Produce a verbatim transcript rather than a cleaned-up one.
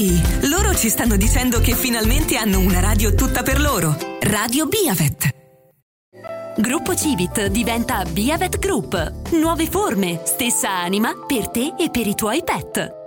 Sì, loro ci stanno dicendo che finalmente hanno una radio tutta per loro. Radio Biavet. Gruppo Civit diventa Biavet Group. Nuove forme, stessa anima per te e per i tuoi pet.